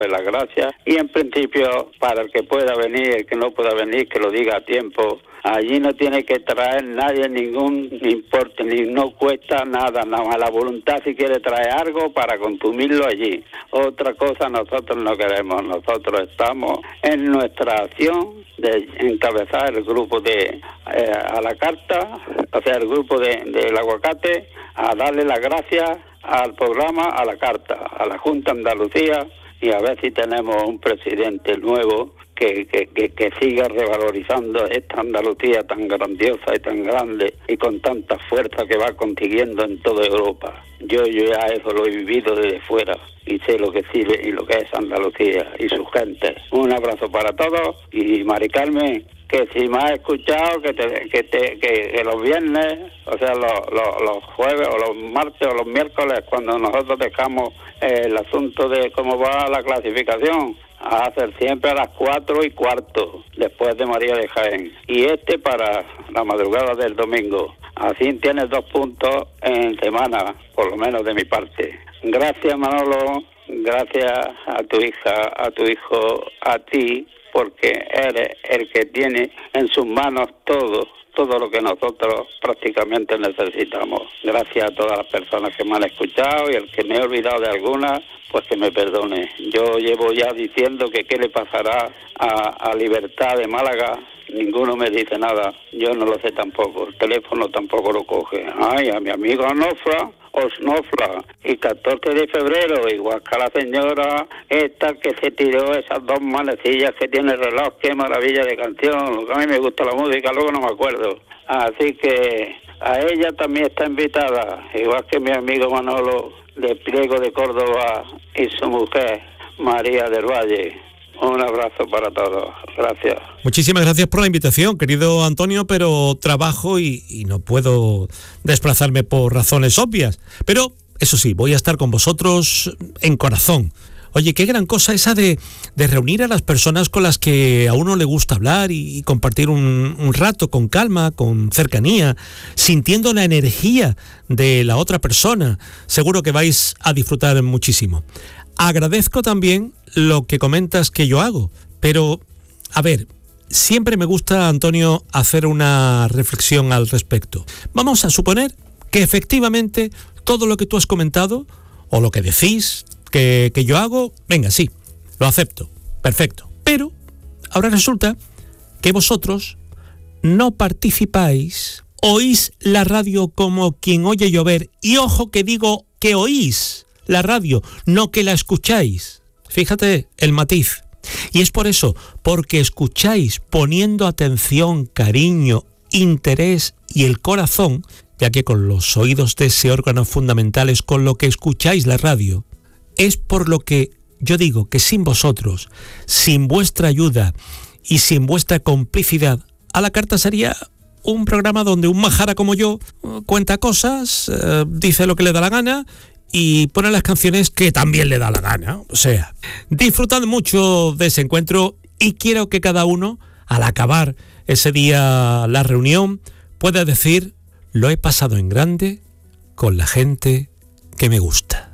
las gracias, y en principio para el que pueda venir, el que no pueda venir, que lo diga a tiempo. Allí no tiene que traer nadie ningún importe, ni no cuesta nada más la voluntad si quiere traer algo para consumirlo allí. Otra cosa nosotros no queremos, nosotros estamos en nuestra acción de encabezar el grupo de a la carta, o sea, el grupo del aguacate, a darle las gracias al programa, a la carta, a la Junta de Andalucía, y a ver si tenemos un presidente nuevo que siga revalorizando esta Andalucía tan grandiosa y tan grande y con tanta fuerza que va consiguiendo en toda Europa. Yo ya eso lo he vivido desde fuera y sé lo que sirve y lo que es Andalucía y su gente. Un abrazo para todos, y Mari Carmen, que si me has escuchado que los viernes, o sea los jueves o los martes o los miércoles, cuando nosotros dejamos el asunto de cómo va la clasificación, a hacer siempre a las 4:15 después de María de Jaén, y para la madrugada del domingo. Así tienes 2 puntos en semana, por lo menos de mi parte. Gracias, Manolo, gracias a tu hija, a tu hijo, a ti, porque eres el que tiene en sus manos todo lo que nosotros prácticamente necesitamos. Gracias a todas las personas que me han escuchado, y el que me he olvidado de alguna, pues que me perdone. Yo llevo ya diciendo que qué le pasará a Libertad de Málaga. Ninguno me dice nada, yo no lo sé tampoco, el teléfono tampoco lo coge. Ay, a mi amigo Osnofla, y 14 de febrero, igual que a la señora esta que se tiró esas 2 manecillas que tiene el reloj, qué maravilla de canción. A mí me gusta la música, luego no me acuerdo. Así que a ella también está invitada, igual que mi amigo Manolo de Priego de Córdoba y su mujer María del Valle. Un abrazo para todos. Gracias. Muchísimas gracias por la invitación, querido Antonio, pero trabajo y no puedo desplazarme por razones obvias. Pero, eso sí, voy a estar con vosotros en corazón. Oye, qué gran cosa esa de reunir a las personas con las que a uno le gusta hablar y compartir un rato con calma, con cercanía, sintiendo la energía de la otra persona. Seguro que vais a disfrutar muchísimo. Agradezco también lo que comentas que yo hago, pero, a ver, siempre me gusta, Antonio, hacer una reflexión al respecto. Vamos a suponer que efectivamente todo lo que tú has comentado, o lo que decís que yo hago, venga, sí, lo acepto, perfecto. Pero ahora resulta que vosotros no participáis, oís la radio como quien oye llover, y ojo que digo que oís la radio, no que la escucháis. Fíjate el matiz. Y es por eso, porque escucháis poniendo atención, cariño, interés y el corazón, ya que con los oídos de ese órgano fundamental es con lo que escucháis la radio. Es por lo que yo digo que sin vosotros, sin vuestra ayuda y sin vuestra complicidad, a la carta sería un programa donde un majara como yo cuenta cosas, dice lo que le da la gana y pone las canciones que también le da la gana. O sea, disfrutad mucho de ese encuentro, y quiero que cada uno, al acabar ese día la reunión, pueda decir: lo he pasado en grande con la gente que me gusta.